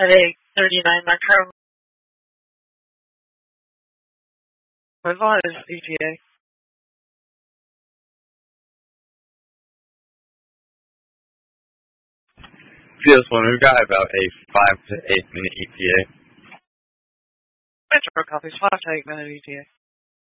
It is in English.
at 8:39. My car was ETA. This one, we've got about a 5 to 8 minute ETA. Metro copies 5 to 8 minute ETA.